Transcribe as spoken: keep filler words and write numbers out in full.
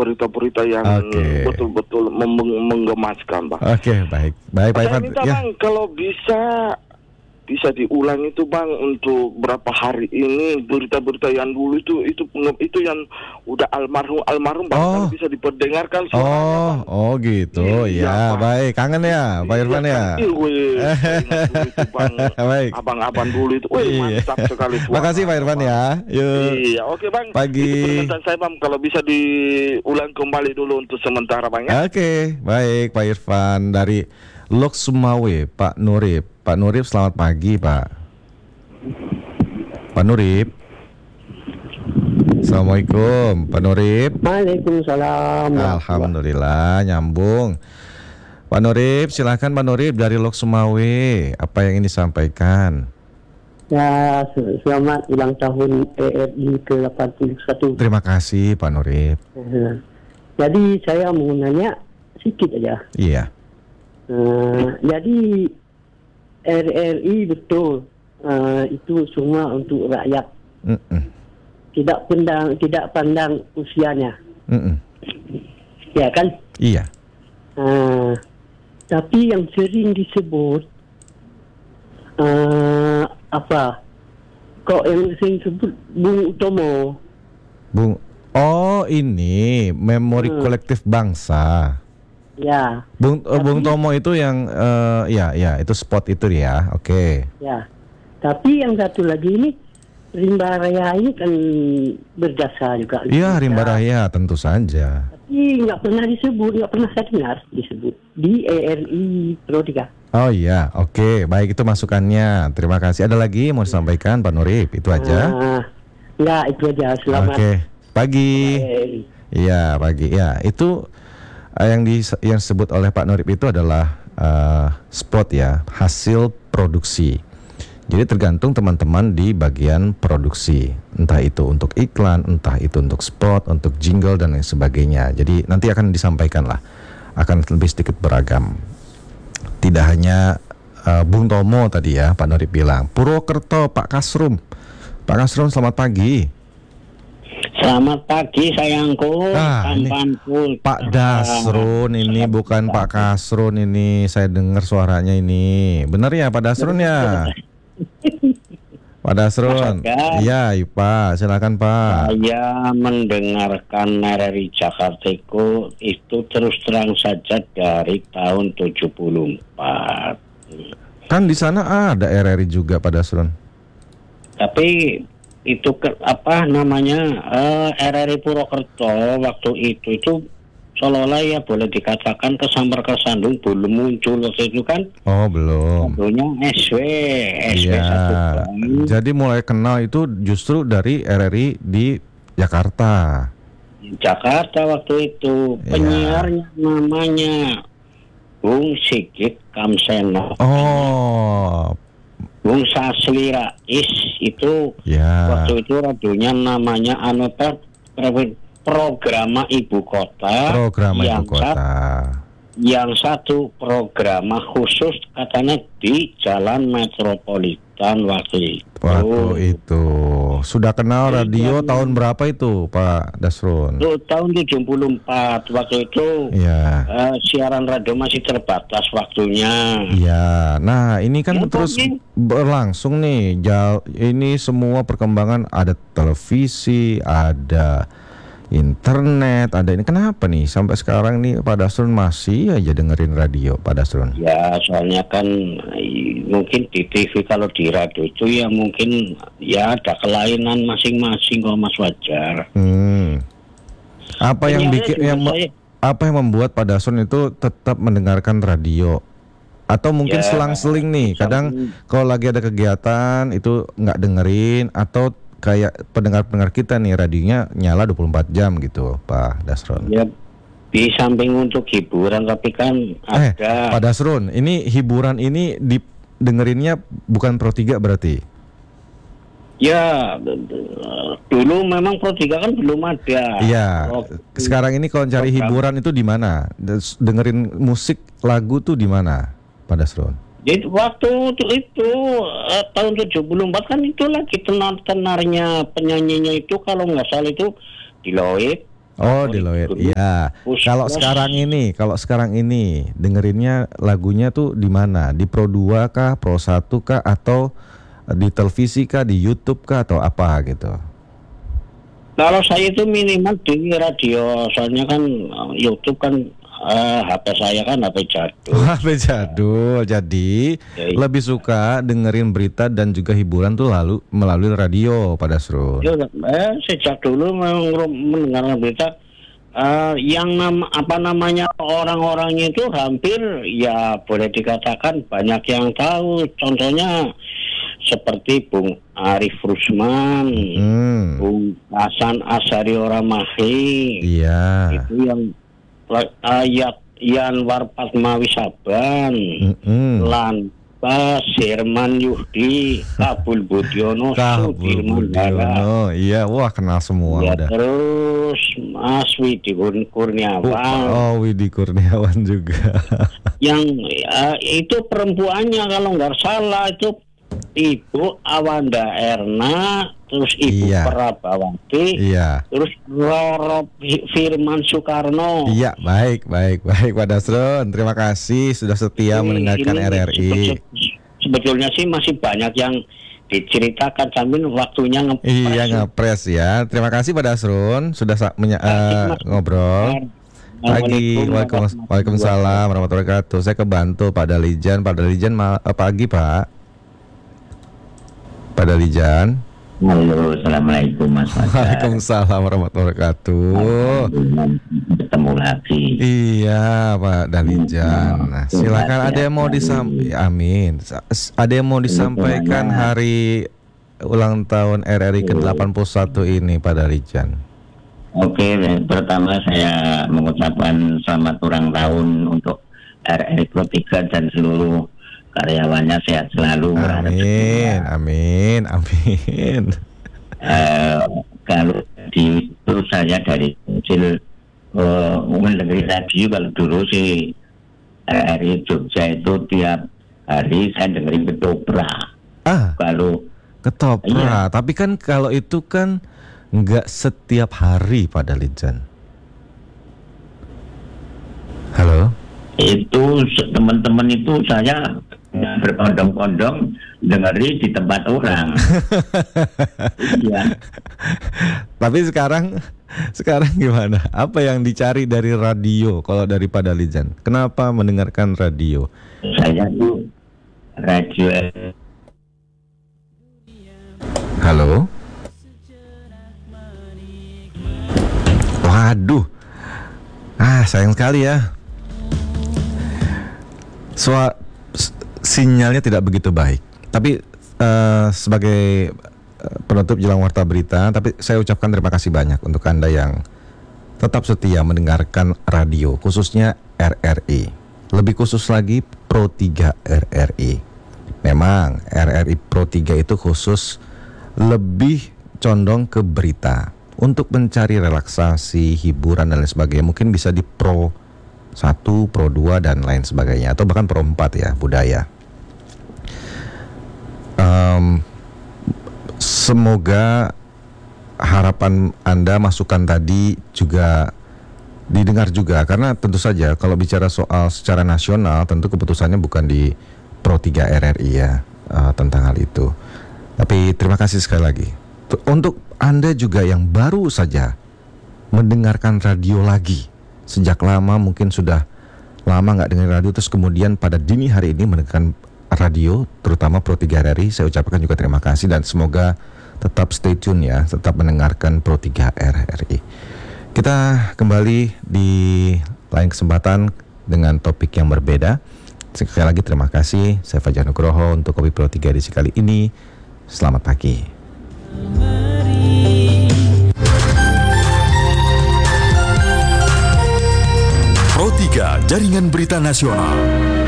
berita-berita yang Oke. betul-betul mem- menggemaskan, Bang. Oke, baik. Baik, Pak Saya Irfan. minta, Ya. Bang, kalau bisa bisa diulang itu, Bang, untuk berapa hari ini berita-berita yang dulu itu itu itu yang udah almarhum almarhum Bang, Oh. bisa diperdengarkan suaranya, Oh, Bang. oh gitu. Iya, Ya, Bang. baik. Kangen ya, Pak Irfan Iya, ya. kan? Ih, weh, saya ingat dulu itu, Bang. Baik. Abang-abang dulu itu, wih, Iya. mantap sekali suaranya, Makasih Pak Irfan Bang. ya. Yuk. Iya, oke, Bang. Pagi. Itu permintaan saya, Bang, kalau bisa diulang kembali dulu untuk sementara, Bang, ya. Oke, baik Pak Irfan dari Lok Sumawe, Pak Nurip. Pak Nurip, selamat pagi, Pak. Pak Nurip. Assalamualaikum, Pak Nurip. Waalaikumsalam. Alhamdulillah, nyambung. Pak Nurip, silakan Pak Nurip dari Lok Sumawe. Apa yang ingin disampaikan? Ya, selamat ulang tahun A R I ke delapan puluh satu. Terima kasih Pak Nurip. Uh, jadi saya mau nanya sedikit aja. Iya. Uh, jadi R R I betul uh, itu semua untuk rakyat. Mm-mm. Tidak pandang tidak pandang usianya. Mm-mm. Ya kan? Iya. Uh, tapi yang sering disebut uh, apa? Kok yang sering disebut Bung Utomo? Bung. Oh, ini memori Hmm. kolektif bangsa. Ya, Bung uh, Bung Tapi- Tomo itu yang uh, ya ya itu spot itu ya. Oke. ya. Tapi yang satu lagi ini Rimba Raya ini kan berjasa juga. Iya, Rimba Ya. Raya tentu saja. Tapi nggak pernah disebut, nggak pernah saya dengar disebut di A R I Pro tiga. Oh iya, oke, baik itu masukannya. Terima kasih. Ada lagi mau disampaikan Pak Nurip? Itu aja. Ah, ya itu aja. Selamat. Oke, pagi. A R I. Iya, pagi. Ya, itu eh, yang di yang disebut oleh Pak Nurip itu adalah eh, spot ya, hasil produksi. Jadi tergantung teman-teman di bagian produksi, entah itu untuk iklan, entah itu untuk spot, untuk jingle dan lain sebagainya. Jadi nanti akan disampaikan lah, akan lebih sedikit beragam. Tidak hanya uh, Bung Tomo tadi ya, Pak Nurip bilang. Purwokerto, Pak Kasrum. Pak Kasrum, selamat pagi. Selamat pagi sayangku. Ah, ini Tampanku. Pak Dasrun ini bukan Pak Kasrun ini. Saya dengar suaranya ini. Benar ya Pak Dasrun ya? Pak Dasrun. Mas Aga. Iya, Pak. Silakan Pak. Saya mendengarkan R R I Jakarta itu terus terang saja dari tahun tujuh puluh empat. Kan di sana ada R R I juga Pak Dasrun. Tapi itu ke, apa namanya eh, R R I Purwokerto waktu itu itu seolah-olah ya boleh dikatakan kesambar kesandung belum muncul waktu itu kan. Oh, belum. Tentunya S W S W satu Iya. bank. Jadi mulai kenal itu justru dari R R I di Jakarta. Jakarta waktu itu Iya. penyiarnya namanya Bung Sigit Kamseno, Oh, Bung Sasli Rais itu ya. waktu itu radionya namanya Anotar Programa Ibu Kota. Program Ibu yang Kota. sat- yang satu programa khusus katanya di Jalan Metropolitan waktu itu. Waktu itu sudah kenal Iya. radio tahun berapa itu Pak Dasrun? Itu tahun tujuh puluh empat waktu itu. Iya. Eh, siaran radio masih terbatas waktunya. Iya. Nah, ini kan Ya, terus Pak, berlangsung nih. Jal, ini semua perkembangan, ada televisi, ada internet, ada ini. Kenapa nih sampai sekarang nih Pak Dasrun masih aja dengerin radio Pak Dasrun? Ya soalnya kan i- mungkin di T V kalau di radio itu ya mungkin ya ada kelainan masing-masing kok Mas Wajar. Hmm. Apa yang Penyiarnya bikin juga yang me- saya- apa yang membuat Pak Dasrun itu tetap mendengarkan radio? Atau mungkin Ya, selang-seling nih, kadang sam- kalau lagi ada kegiatan itu nggak dengerin, atau kayak pendengar-pendengar kita nih radionya nyala dua puluh empat jam gitu Pak Dasrun. Ya di samping untuk hiburan tapi kan Eh, ada Pak Dasrun, ini hiburan ini didengerinnya bukan Pro tiga berarti? ya d- d- dulu memang Pro tiga kan belum ada. Iya. Pro- Sekarang ini kalau cari program. hiburan itu di mana? Des- Dengerin musik lagu tuh di mana, Pak Dasrun? Jadi waktu itu, itu eh, tahun tujuh puluh empat kan itu lagi tenar-tenarnya penyanyinya itu kalau nggak salah itu di Lloyd, Oh, Deloitte. Iya. Kalau sekarang ini, kalau sekarang ini dengerinnya lagunya tuh di mana? Di Pro dua kah, Pro satu kah, atau di televisi kah, di YouTube kah, atau apa gitu? Kalau saya itu minimal di radio, soalnya kan uh, YouTube kan uh, H P saya kan H P jadul. H P jadul, jadi ya, lebih suka dengerin berita dan juga hiburan tuh lalu melalui radio, Pak Dasrul. Ya, eh, sejak dulu memang mendengar berita uh, yang nama apa namanya orang-orangnya itu hampir ya boleh dikatakan banyak yang tahu. Contohnya seperti Bung Arif Rusman, hmm. Bung Hasan Asyari Oramahi, iya. itu yang ayat Yanwar Padmawi Saban, hmm. Lantas Herman Yuhdi, Kabul Budiono, Kabul Budiono, iya, wah kenal semua ya, udah. Terus Mas Widi Kurniawan, oh, oh Widi Kurniawan juga. Yang uh, itu perempuannya kalau nggak salah itu Ibu Awanda Erna, terus Ibu iya. Prabawati, iya. terus Roro Firman Soekarno. Iya, baik, baik, baik Pak Dasron. Terima kasih sudah setia ini, mendengarkan ini, R R I. Sebetulnya sih masih banyak yang diceritakan, sambil waktunya ngepres. Iya, ngepres ya. Terima kasih Pak Dasron sudah menya- uh, ngobrol. Pagi, Waalaikumsalam warahmatullahi wabarakatuh. Saya ke Bantul, Pak Dalijan. Pak Dalijan ma- pagi Pak. Pak Dalijan. Halo, assalamualaikum Mas. Waalaikumsalam warahmatullahi wabarakatuh. Ketemu lagi. Iya Pak Dalijan. Nah, silakan ada yang mau disampaikan. Amin. Ada yang mau disampaikan hari ulang tahun R R I ke delapan puluh satu ini Pak Dalijan. Oke, pertama saya mengucapkan selamat ulang tahun untuk R R I Pro tiga dan seluruh karyawannya sehat selalu. Amin, amin, amin. Uh, kalau di itu saya dari kecil uh, mendengar radio. Kalau dulu sih R R I Jogja itu tiap hari saya dengerin ketoprak. Ah, kalau ketoprak. Iya. Tapi kan kalau itu kan nggak setiap hari Pak Dalijan. Halo. Itu teman-teman itu saya berkondong-kondong dengeri di tempat orang. Iya. Tapi sekarang sekarang gimana? Apa yang dicari dari radio kalau dari Pak Dalijan? Kenapa mendengarkan radio? Saya tuh radio. Halo. Waduh. Ah, sayang sekali ya. Soal sinyalnya tidak begitu baik. Tapi uh, sebagai penutup jelang warta berita, tapi saya ucapkan terima kasih banyak untuk Anda yang tetap setia mendengarkan radio, khususnya R R I. Lebih khusus lagi Pro tiga R R I. Memang R R I Pro tiga itu khusus lebih condong ke berita. Untuk mencari relaksasi, hiburan dan lain sebagainya mungkin bisa di Pro satu, Pro dua dan lain sebagainya, atau bahkan Pro empat ya, budaya. Um, semoga harapan Anda, masukan tadi juga didengar juga, karena tentu saja kalau bicara soal secara nasional tentu keputusannya bukan di Pro tiga R R I ya, uh, tentang hal itu. Tapi terima kasih sekali lagi. Untuk Anda juga yang baru saja mendengarkan radio lagi, sejak lama mungkin sudah lama nggak dengar radio, terus kemudian pada dini hari ini mendengarkan radio, terutama Pro tiga R R I, saya ucapkan juga terima kasih dan semoga tetap stay tune ya, tetap mendengarkan Pro tiga R R I. Kita kembali di lain kesempatan dengan topik yang berbeda. Sekali lagi terima kasih, saya Fajar Nugroho untuk Kopi Pro tiga edisi kali ini. Selamat pagi. Pro tiga Jaringan Berita Nasional.